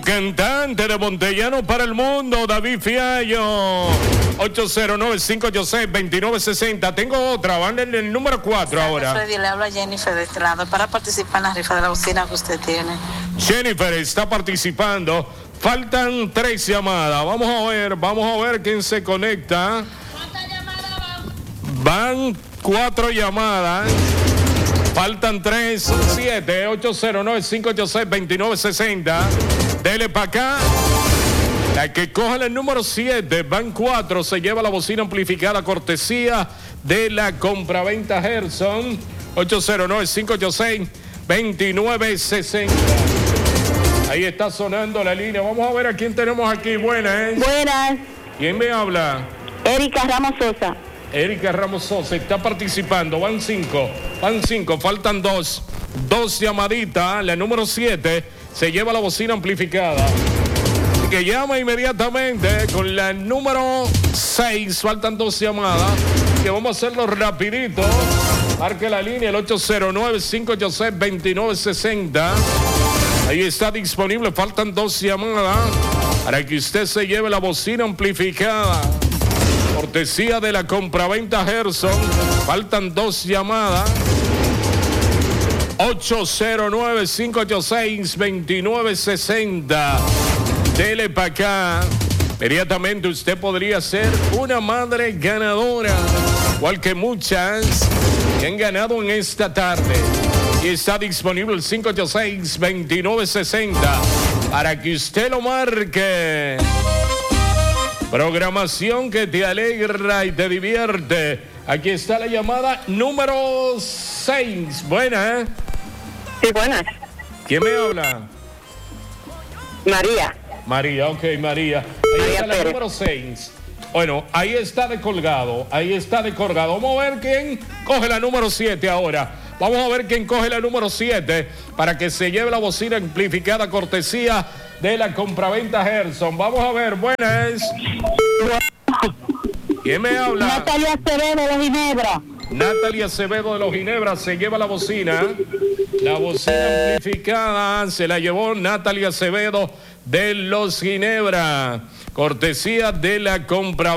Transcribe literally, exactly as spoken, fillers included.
cantante de Montellano para el mundo, David Fiallo. ocho cero nueve, cinco ocho seis, dos nueve seis cero. Tengo otra, van en el número cuatro ahora. Freddy, le habla Jennifer de este lado para participar en la rifa de la bocina que usted tiene. Jennifer está participando. Faltan tres llamadas. Vamos a ver, vamos a ver quién se conecta. ¿Cuántas llamadas van? Van cuatro llamadas. Faltan tres, son siete. ocho cero nueve, cinco ocho seis, dos nueve seis cero. Dele para acá. La que coja el número siete, van cuatro, se lleva la bocina amplificada cortesía de la compraventa Gerson. ocho cero nueve, cinco ocho seis, dos nueve seis cero. Ahí está sonando la línea. Vamos a ver a quién tenemos aquí. Buenas. Buenas. ¿Quién me habla? Erika Ramos Sosa. Erika Ramos Sosa está participando. Van cinco. Van cinco. Faltan dos. Dos llamaditas. La número siete se lleva la bocina amplificada. Que llama inmediatamente con la número seis. Faltan dos llamadas. Que vamos a hacerlo rapidito. Marque la línea el ocho cero nueve, cinco ocho seis, dos nueve seis cero. Ahí está disponible. Faltan dos llamadas para que usted se lleve la bocina amplificada. Cortesía de la compraventa Gerson. Faltan dos llamadas. ocho cero nueve, cinco ocho seis, dos nueve seis cero. Dele para acá. Inmediatamente usted podría ser una madre ganadora, igual que muchas que han ganado en esta tarde. Y está disponible el cinco ocho seis, dos nueve seis cero para que usted lo marque. Programación que te alegra y te divierte. Aquí está la llamada número seis. Buena, ¿eh? Sí, buenas. ¿Quién me habla? María. María, ok, María. Ahí María está la Pérez. número seis. Bueno, ahí está de colgado. Ahí está de colgado. Vamos a ver quién coge la número siete ahora. Vamos a ver quién coge la número siete para que se lleve la bocina amplificada cortesía de la compraventa Gerson. Vamos a ver, buenas. ¿Quién me habla? Natalia Acevedo de Ginebra. Natalia Acevedo de los Ginebra se lleva la bocina. La bocina amplificada se la llevó Natalia Acevedo de los Ginebra. Cortesía de la compraventa.